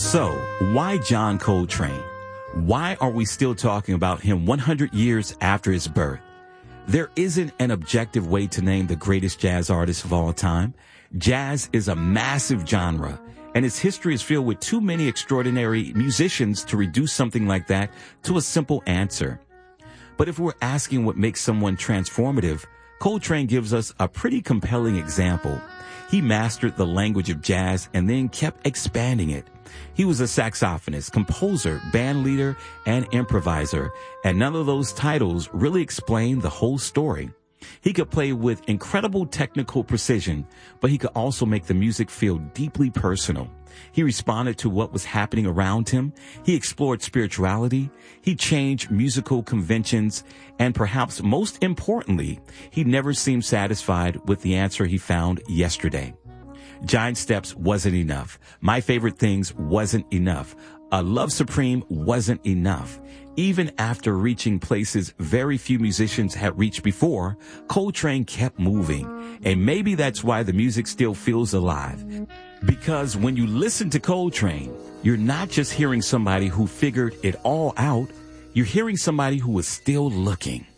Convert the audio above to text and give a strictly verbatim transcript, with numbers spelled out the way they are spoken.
So, why John Coltrane? Why are we still talking about him one hundred years after his birth? There isn't an objective way to name the greatest jazz artist of all time. Jazz is a massive genre, and its history is filled with too many extraordinary musicians to reduce something like that to a simple answer. But if we're asking what makes someone transformative, Coltrane gives us a pretty compelling example. He mastered the language of jazz and then kept expanding it. He was a saxophonist, composer, band leader, and improviser, and none of those titles really explain the whole story. He could play with incredible technical precision, but he could also make the music feel deeply personal. He responded to what was happening around him. He explored spirituality. He changed musical conventions. And perhaps most importantly, he never seemed satisfied with the answer he found yesterday. Giant Steps wasn't enough. My Favorite Things wasn't enough. A Love Supreme wasn't enough. Even after reaching places very few musicians had reached before, Coltrane kept moving. And maybe that's why the music still feels alive. Because when you listen to Coltrane, you're not just hearing somebody who figured it all out. You're hearing somebody who is still looking.